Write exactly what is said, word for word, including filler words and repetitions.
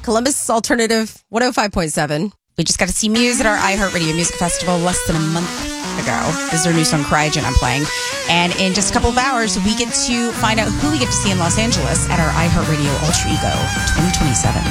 Columbus Alternative one oh five point seven. We just got to see Muse at our iHeartRadio Music Festival less than a month ago. This is their new song, Cryogen, I'm playing. And in just a couple of hours, we get to find out who we get to see in Los Angeles at our iHeartRadio Ultra Ego twenty twenty-seven.